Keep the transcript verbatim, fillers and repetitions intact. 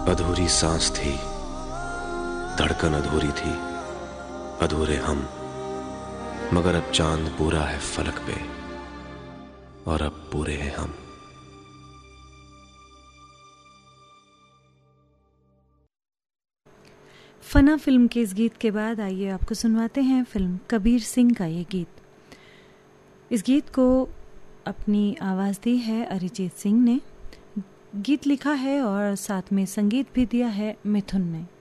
अधूरी सांस थी, धड़कन अधूरी थी, अधूरे हम। मगर अब चांद पूरा है फलक पे और अब पूरे हैं हम। फना फिल्म के इस गीत के बाद आइए आपको सुनवाते हैं फिल्म कबीर सिंह का ये गीत। इस गीत को अपनी आवाज़ दी है अरिजीत सिंह ने, गीत लिखा है और साथ में संगीत भी दिया है मिथुन ने।